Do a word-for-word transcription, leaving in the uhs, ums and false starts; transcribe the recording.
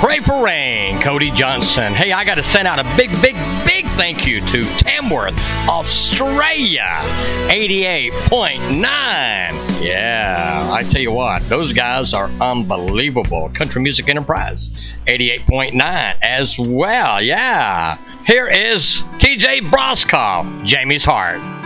Pray for Rain, Cody Johnson. Hey, I got to send out a big, big, big thank you to Tamworth, Australia, eighty-eight point nine. Yeah, I tell you what, those guys are unbelievable. Country Music Enterprise, eighty-eight point nine as well. Yeah. Here is T J Broskopf, Jamie's Heart.